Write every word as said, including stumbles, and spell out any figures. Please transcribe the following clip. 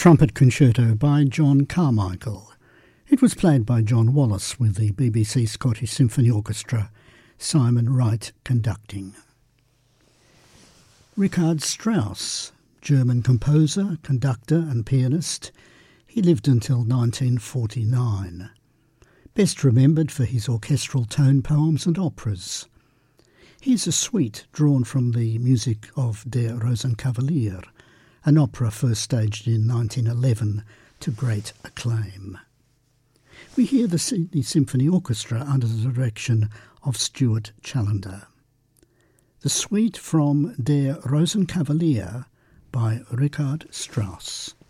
Trumpet Concerto by John Carmichael. It was played by John Wallace with the B B C Scottish Symphony Orchestra, Simon Wright conducting. Richard Strauss, German composer, conductor and pianist. He lived until nineteen forty-nine. Best remembered for his orchestral tone poems and operas. Here's a suite drawn from the music of Der Rosenkavalier, an opera first staged in nineteen eleven to great acclaim. We hear the Sydney Symphony Orchestra under the direction of Stuart Challender. The suite from Der Rosenkavalier by Richard Strauss.